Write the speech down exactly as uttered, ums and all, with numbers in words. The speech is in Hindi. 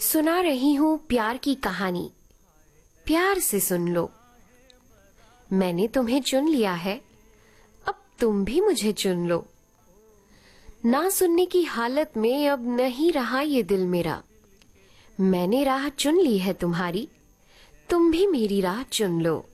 सुना रही हूं प्यार की कहानी, प्यार से सुन लो। मैंने तुम्हें चुन लिया है, अब तुम भी मुझे चुन लो। ना सुनने की हालत में अब नहीं रहा ये दिल मेरा। मैंने राह चुन ली है तुम्हारी, तुम भी मेरी राह चुन लो।